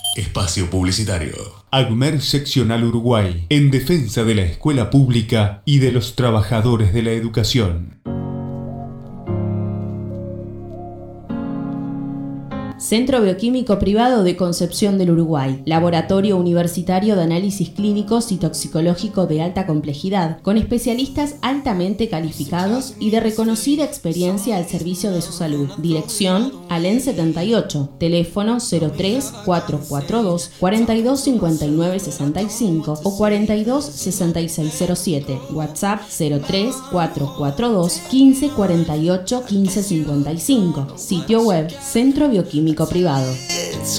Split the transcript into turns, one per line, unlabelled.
Espacio publicitario.
AGMER Seccional Uruguay, en defensa de la escuela pública y de los trabajadores de la educación.
Centro Bioquímico Privado de Concepción del Uruguay, laboratorio universitario de análisis clínicos y toxicológico de alta complejidad, con especialistas altamente calificados y de reconocida experiencia al servicio de su salud. Dirección: Alén 78, teléfono 03 442 4259 65 o 42 6607, WhatsApp 03 442 1548 1555, sitio web Centro Bioquímico Privado.